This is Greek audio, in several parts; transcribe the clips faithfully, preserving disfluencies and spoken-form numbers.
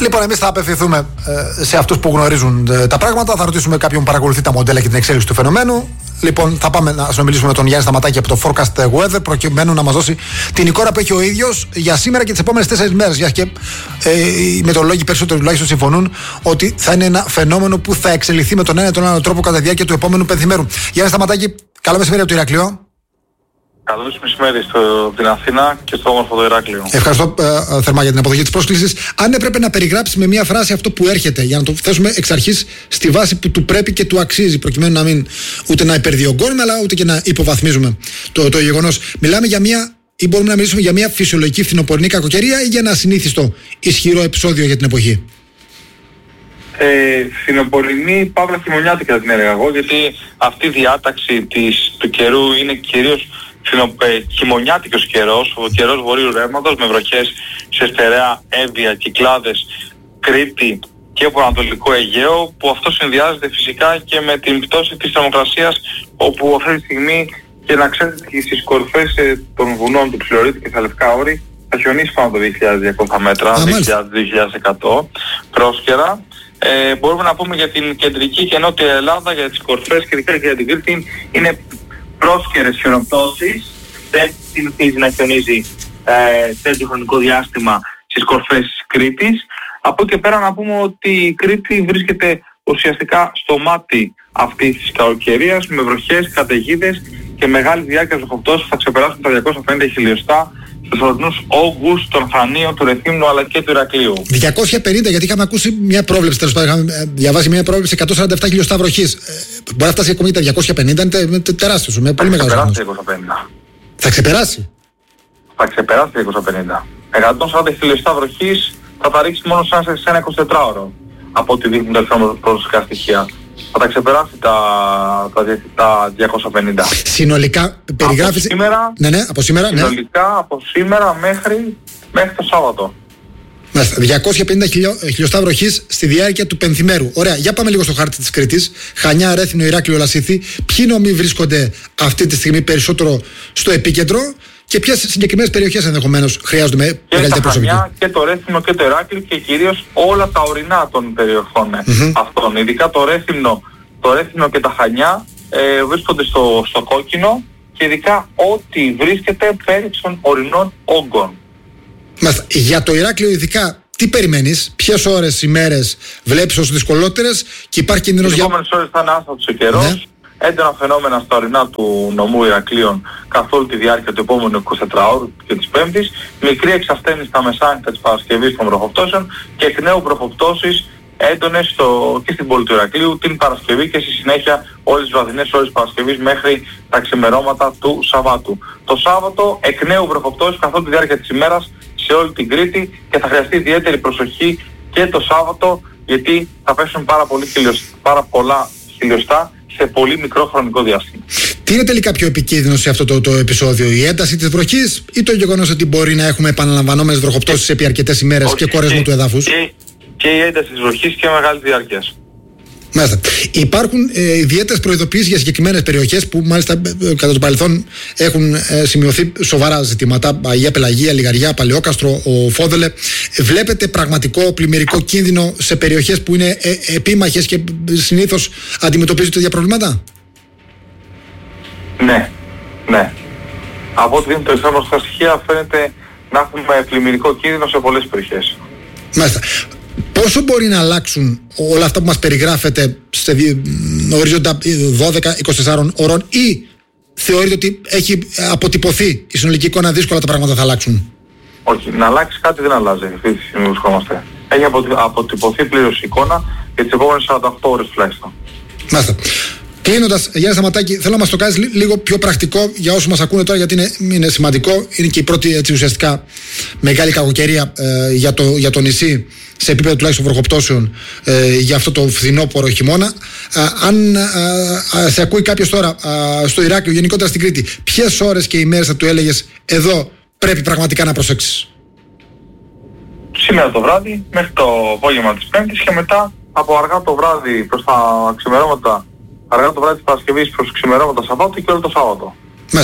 Λοιπόν, εμείς θα απευθυνθούμε ε, σε αυτούς που γνωρίζουν ε, τα πράγματα. Θα ρωτήσουμε κάποιον που παρακολουθεί τα μοντέλα και την εξέλιξη του φαινομένου. Λοιπόν, θα πάμε να συνομιλήσουμε με τον Γιάννη Σταματάκη από το Forecast Weather, προκειμένου να μας δώσει την εικόνα που έχει ο ίδιος για σήμερα και τις επόμενες τέσσερις μέρες. Για και ε, οι μετεωρολόγοι περισσότεροι τουλάχιστον συμφωνούν ότι θα είναι ένα φαινόμενο που θα εξελιχθεί με τον ένα ή τον άλλο τρόπο κατά τη διάρκεια του επόμενου πενθημέρου. Γιάννη Σταματάκη, καλό μεσημέρι από το Ηράκλειο. Καλό μεσημέρι στο, την Αθήνα και στο όμορφο το Ηράκλειο. Ευχαριστώ ε, θερμά για την αποδοχή της πρόσκλησης. Αν έπρεπε να περιγράψεις με μία φράση αυτό που έρχεται, για να το θέσουμε εξ αρχής στη βάση που του πρέπει και του αξίζει, προκειμένου να μην ούτε να υπερδιωγγώνουμε, αλλά ούτε και να υποβαθμίζουμε το, το γεγονός. Μιλάμε για μία, ή μπορούμε να μιλήσουμε για μία φυσιολογική φθινοπορεινή κακοκαιρία ή για ένα ασυνήθιστο ισχυρό επεισόδιο για την εποχή? Ε, φθινοπορεινή, παύλα χειμωνιάτικα θα την έλεγα εγώ, γιατί αυτή η διάταξη της, του καιρού είναι κυρίως ε, χειμωνιάτικος καιρός, ο καιρός βορείου ρεύματος με βροχές σε στερεά Εύβοια, Κυκλάδες, Κρήτη και από Ανατολικό Αιγαίο, που αυτό συνδυάζεται φυσικά και με την πτώση της θερμοκρασίας, όπου αυτή τη στιγμή, και να ξέρετε, και στις κορυφές των βουνών του Ψιλορίτη και στα Λευκά Όρη θα χιονίσει πάνω από δύο χιλιάδες διακόσια μέτρα, δύο χιλιάδες εκατό πρόσκαιρα. Ε, μπορούμε να πούμε για την κεντρική και νότια Ελλάδα, για τις κορφές και ειδικά για την Κρήτη, είναι πρόσκαιρες χιονοπτώσεις. Δεν συνηθίζει να χιονίζει ε, τέτοιο χρονικό διάστημα στις κορφές της Κρήτης. Από εκεί και πέρα να πούμε ότι η Κρήτη βρίσκεται ουσιαστικά στο μάτι αυτής της καλοκαιρίας, με βροχές, καταιγίδες και μεγάλη διάρκεια βροχοπτώσεων που θα ξεπεράσουν τα διακόσια πενήντα χιλιοστά στους ορεινούς όγκους των Χανίων, του Ρεθύμνου αλλά και του Ηρακλείου. διακόσια πενήντα, γιατί είχαμε ακούσει μια πρόβλεψη, τέλος πάντων, είχαμε διαβάσει μια πρόβλεψη εκατόν σαράντα επτά χιλιοστά βροχής. Ε, μπορεί να φτάσει ακόμη τα διακόσια πενήντα, είναι τεράστιος, με πολύ μεγάλο αριθμό. Θα ξεπεράσει. Θα ξεπεράσει τα διακόσια πενήντα. εκατόν σαράντα χιλιοστά βροχής θα τα ρίξει μόνο σαν σε ένα εικοσιτετράωρο, από ό,τι δείχνουν τα προσωπικά στοιχεία. Θα τα ξεπεράσει τα, τα, τα διακόσια πενήντα. Συνολικά περιγράφεις... Από σήμερα, ναι, ναι, από σήμερα, συνολικά ναι. από σήμερα μέχρι, μέχρι το Σάββατο. Μάλιστα, διακόσια πενήντα χιλιοστά βροχής στη διάρκεια του πενθημέρου. Ωραία, για πάμε λίγο στο χάρτη της Κρήτης. Χανιά, Ρέθυμνο, Ηράκλειο, Λασίθι. Ποιοι νομοί βρίσκονται αυτή τη στιγμή περισσότερο στο επίκεντρο και ποιες συγκεκριμένες περιοχές ενδεχομένως χρειάζονται με μεγαλύτερη προσοχή? Και τα Χανιά και το Ρέθυμνο και το Ηράκλειο και κυρίως όλα τα ορεινά των περιοχών mm-hmm. αυτών. Ειδικά το Ρέθυμνο, το Ρέθυμνο και τα Χανιά ε, βρίσκονται στο, στο κόκκινο, και ειδικά ό,τι βρίσκεται πέρι των ορεινών όγκων. Μάλιστα. Για το Ηράκλειο ειδικά, τι περιμένεις, ποιες ώρες, ημέρες βλέπεις ως δυσκολότερες και υπάρχει κίνδυνος για... Οι επόμενες ώρες θα είναι άστατος ο καιρός, ναι. Έντονα φαινόμενα στα ορεινά του νομού Ηρακλείων καθ' όλη τη διάρκεια του επόμενου εικοσιτετράωρου και της Πέμπτης, μικρή εξασθένηση στα μεσάνυχτα της Παρασκευής των βροχοπτώσεων και εκ νέου βροχοπτώσεις έντονες στο, και στην πόλη του Ηρακλείου την Παρασκευή και στη συνέχεια όλες τις βραδινές ώρες της Παρασκευής μέχρι τα ξημερώματα του Σαββάτου. Το Σάββατο εκ νέου βροχοπτώσεις καθ' όλη τη διάρκεια της ημέρας σε όλη την Κρήτη, και θα χρειαστεί ιδιαίτερη προσοχή και το Σάββατο, γιατί θα πέσουν πάρα, πολύ χιλιοστά, πάρα πολλά χιλιοστά σε πολύ μικρό χρονικό διάστημα. Τι είναι τελικά πιο επικίνδυνο σε αυτό το, το επεισόδιο, η ένταση της βροχής ή το γεγονός ότι μπορεί να έχουμε επαναλαμβανόμενες βροχοπτώσεις επί αρκετές ημέρες και κορέσμο του εδάφους? Και, και η ένταση της βροχής και μεγάλη διάρκεια. Μάλιστα. Υπάρχουν ε, ιδιαίτερες προειδοποιήσεις για συγκεκριμένες περιοχές που μάλιστα ε, κατά το παρελθόν έχουν ε, σημειωθεί σοβαρά ζητήματα. Αγία Πελαγία, Λιγαριά, Παλαιόκαστρο, ο Φόδελε. Βλέπετε πραγματικό πλημμυρικό κίνδυνο σε περιοχές που είναι ε, επίμαχες και συνήθως αντιμετωπίζουν τέτοια προβλήματα? Ναι, ναι. Από ό,τι δίνουν το εξάμεινο στοιχεία φαίνεται να έχουμε πλημμυρικό κίνδυνο σε πολλές περιοχές. Μάλιστα. Πόσο μπορεί να αλλάξουν όλα αυτά που μας περιγράφετε σε ορίζοντα δώδεκα με είκοσι τέσσερα ώρων, ή θεωρείτε ότι έχει αποτυπωθεί η συνολική εικόνα, δύσκολα τα πράγματα θα αλλάξουν? Όχι, να αλλάξει κάτι δεν αλλάζει αυτή τη στιγμή βρισκόμαστε. Έχει αποτυπωθεί πλήρως η εικόνα για τις επόμενες σαράντα οκτώ ώρες τουλάχιστον. Μάλιστα. Κλείνοντας, Γιάννη Σταματάκη, θέλω να μας το κάνεις λίγο πιο πρακτικό για όσους μας ακούνε τώρα, γιατί είναι, είναι σημαντικό. Είναι και η πρώτη, έτσι, ουσιαστικά μεγάλη κακοκαιρία ε, για, το, για το νησί, σε επίπεδο τουλάχιστον βροχοπτώσεων, ε, για αυτό το φθινόπωρο χειμώνα. Ε, αν ε, ε, σε ακούει κάποιος τώρα ε, στο Ηράκλειο, γενικότερα στην Κρήτη, ποιες ώρες και ημέρες θα του έλεγες εδώ πρέπει πραγματικά να προσέξεις? Σήμερα το βράδυ μέχρι το απόγευμα της Πέμπτης, και μετά από αργά το βράδυ προς τα ξημερώματα, αργά το βράδυ της Παρασκευής προς ξημερώματα Σαββάτου και όλο το Σάββατο. Μάλιστα.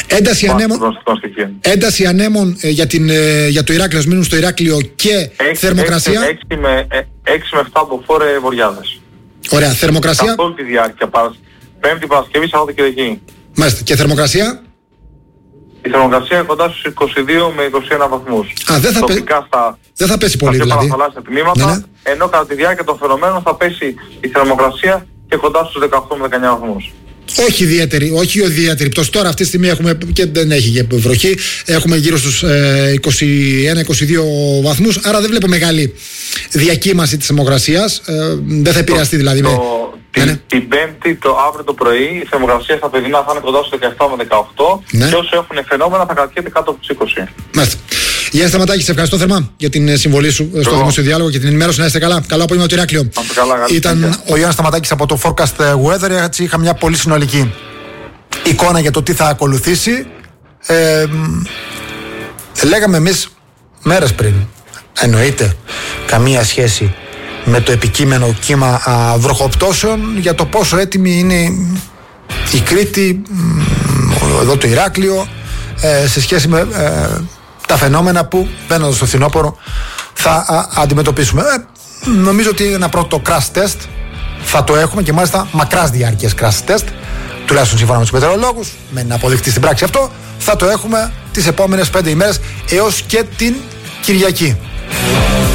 Ένταση ανέμων, ένταση ανέμων ε, για, την, ε, για το Ηράκλειο, μείνουν στο Ηράκλειο και έξι, θερμοκρασία. έξι με επτά από φόρε βοριάδες. Ωραία, θερμοκρασία. Καθ' όλη τη διάρκεια, Πέμπτη, Παρασκευή, Σαββάτο και Κυριακή. Μάλιστα, και θερμοκρασία. Η θερμοκρασία κοντά στους είκοσι δύο με είκοσι ένα βαθμούς. Α, δεν θα, πε... στα... δεν θα πέσει πολύ στα δηλαδή. Στα θαλάσσια τμήματα, ναι, ναι. Ενώ κατά τη διάρκεια των φαινομένων θα πέσει η θερμοκρασία και κοντά στους δεκαοκτώ με δεκαεννιά βαθμούς. Όχι ιδιαίτερη, όχι ιδιαίτερη πτώση. Τώρα αυτή τη στιγμή έχουμε και δεν έχει βροχή. Έχουμε γύρω στους ε, είκοσι ένα είκοσι δύο βαθμούς. Άρα δεν βλέπω μεγάλη διακύμαση της θερμοκρασίας. Ε, δεν θα επηρεαστεί δηλαδή. Το, με... την, ναι, ναι. την Πέμπτη, το αύριο το πρωί, η θερμοκρασία στα παιδινά θα είναι κοντά στους δεκαεπτά με δεκαοκτώ, ναι, και όσοι έχουν φαινόμενα θα κρατιέται κάτω από τους είκοσι. Μάλιστα. Γιάννη Σταματάκη, σε ευχαριστώ θερμά για την συμβολή σου στο Yo. Δημόσιο Διάλογο και την ενημέρωση. Να είστε καλά. Καλό απόγευμα το Ηράκλειο. Ήταν ο Γιάννης Σταματάκης από το Forecast Weather. Έτσι είχα μια πολύ συνολική εικόνα για το τι θα ακολουθήσει. Ε, λέγαμε εμείς μέρες πριν, εννοείται καμία σχέση με το επικείμενο κύμα α, βροχοπτώσεων, για το πόσο έτοιμη είναι η Κρήτη, εδώ το Ηράκλειο, ε, σε σχέση με ε, τα φαινόμενα που μπαίνοντας στο φθινόπωρο θα α, αντιμετωπίσουμε. Ε, νομίζω ότι ένα πρώτο crash test θα το έχουμε, και μάλιστα μακράς διάρκειας crash test, τουλάχιστον σύμφωνα με τους μετεωρολόγους, με να αποδειχτεί στην πράξη αυτό, θα το έχουμε τις επόμενες πέντε ημέρες έως και την Κυριακή.